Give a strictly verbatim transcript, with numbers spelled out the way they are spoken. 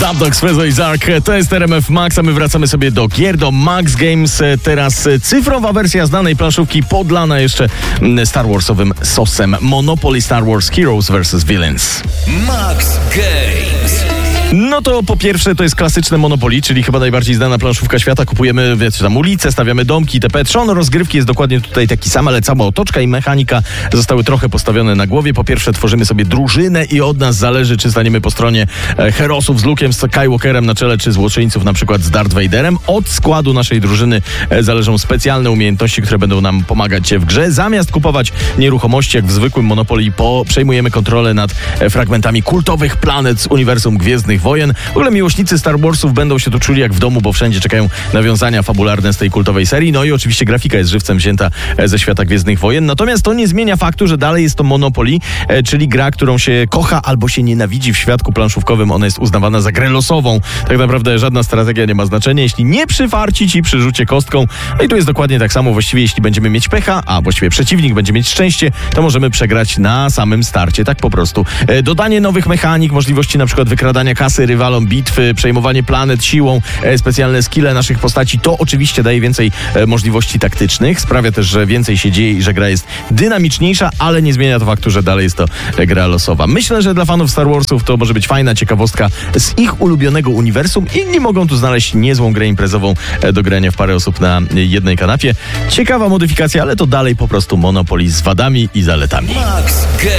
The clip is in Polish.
Dub Dogs, Fezo i Zark. To jest R M F Max, a my wracamy sobie do gier, do Max Games. Teraz cyfrowa wersja znanej planszówki podlana jeszcze Star Warsowym sosem. Monopoly Star Wars Heroes versus. Villains. Max Games. No to po pierwsze to jest klasyczne Monopoly, czyli chyba najbardziej znana planszówka świata. Kupujemy, wiecie, tam ulice, stawiamy domki itp. Trzon rozgrywki jest dokładnie tutaj taki sam, ale cała otoczka i mechanika zostały trochę postawione na głowie. Po pierwsze tworzymy sobie drużynę i od nas zależy, czy staniemy po stronie e, herosów z Luke'em, z Skywalkerem na czele, czy złoczyńców na przykład z Darth Vaderem. Od składu naszej drużyny e, zależą specjalne umiejętności, które będą nam pomagać w grze. Zamiast kupować nieruchomości jak w zwykłym Monopoly, po, przejmujemy kontrolę nad e, fragmentami kultowych planet z uniwersum Gwiezdnych Wojen. W ogóle miłośnicy Star Warsów będą się tu czuli jak w domu, bo wszędzie czekają nawiązania fabularne z tej kultowej serii. No i oczywiście grafika jest żywcem wzięta ze świata Gwiezdnych Wojen. Natomiast to nie zmienia faktu, że dalej jest to Monopoly, czyli gra, którą się kocha albo się nienawidzi w świadku planszówkowym. Ona jest uznawana za grę losową. Tak naprawdę żadna strategia nie ma znaczenia, jeśli nie przyfarci ci przy rzucie kostką. No i tu jest dokładnie tak samo. Właściwie jeśli będziemy mieć pecha, a właściwie przeciwnik będzie mieć szczęście, to możemy przegrać na samym starcie. Tak po prostu. Dodanie nowych mechanik, możliwości na przykład wykradania kasy rywalom, bitwy, przejmowanie planet siłą, e, specjalne skille naszych postaci, to oczywiście daje więcej e, możliwości taktycznych, sprawia też, że więcej się dzieje i że gra jest dynamiczniejsza, ale nie zmienia to faktu, że dalej jest to e, gra losowa. Myślę, że dla fanów Star Warsów to może być fajna ciekawostka z ich ulubionego uniwersum. Inni mogą tu znaleźć niezłą grę imprezową e, do grania w parę osób na jednej kanapie. Ciekawa modyfikacja, ale to dalej po prostu Monopoly z wadami i zaletami. Max Games.